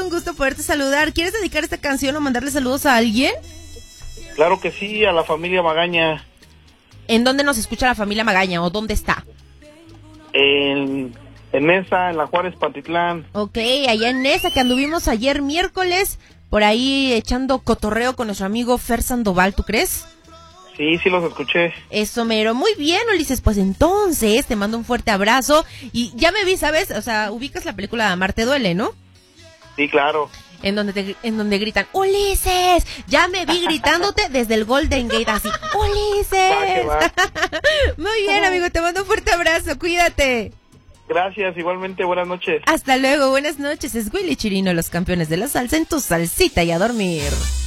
un gusto poderte saludar. ¿Quieres dedicar esta canción o mandarle saludos a alguien? Claro que sí, a la familia Magaña. ¿En dónde nos escucha la familia Magaña o dónde está? En Nesa, en la Juárez Pantitlán. Ok, allá en Nesa, que anduvimos ayer miércoles, por ahí echando cotorreo con nuestro amigo Fer Sandoval, ¿tú crees? Sí, sí los escuché. Eso mero, muy bien, Ulises, pues entonces te mando un fuerte abrazo y ya me vi, ¿sabes? O sea, ubicas la película de Amar te duele, ¿no? Sí, claro. En donde gritan, Ulises, ya me vi gritándote desde el Golden Gate, así, Ulises. Va. Muy bien, amigo, te mando un fuerte abrazo, cuídate. Gracias, igualmente, buenas noches. Hasta luego, buenas noches, es Willy Chirino, los campeones de la salsa en tu salsita y a dormir.